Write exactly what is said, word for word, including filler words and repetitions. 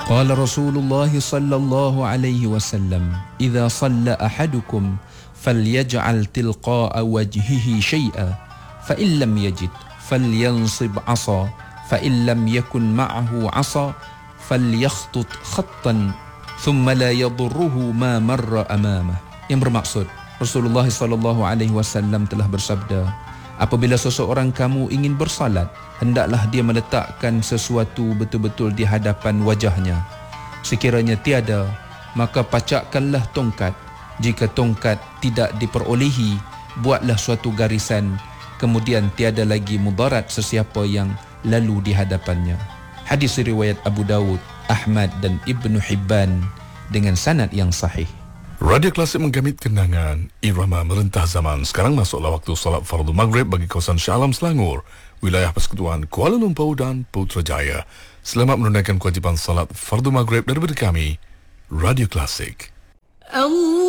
Qala Rasulullah sallallahu alaihi wasallam, "Idza shalla ahadukum falyaj'al tilqa'a wajhihi shay'an, fa in lam yajid falyansib 'asa, fa in lam yakun ma'ahu 'asa falyakhtut khattan thumma la yadurruhu ma marra amamah." Yang bermaksud, Rasulullah sallallahu alaihi wasallam telah bersabda, apabila seseorang kamu ingin bersalat, hendaklah dia meletakkan sesuatu betul-betul di hadapan wajahnya. Sekiranya tiada, maka pacakkanlah tongkat. Jika tongkat tidak diperolehi, buatlah suatu garisan, kemudian tiada lagi mudarat sesiapa yang lalu di hadapannya. Hadis riwayat Abu Dawud, Ahmad dan Ibnu Hibban dengan sanad yang sahih. Radio Klasik menggamit kenangan irama merentah zaman. Sekarang masuklah waktu solat fardu maghrib bagi kawasan Shah Alam Selangor, wilayah Persekutuan Kuala Lumpur dan Putrajaya. Selamat menunaikan kewajipan solat fardu maghrib daripada kami, Radio Klasik. Allah